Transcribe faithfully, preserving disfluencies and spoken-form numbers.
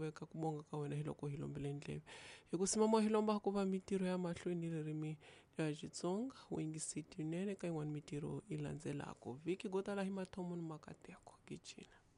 veka ku bonga ka wena hi loko hi lombile ndleve hi ku simama hi lomba ku va mintirho ya mahlweni ririmi ra Xitsonga wingisiti yinene ka yin'wana mintirho yi landzelaka vhiki go tala hi mathomo ni makateko ki cina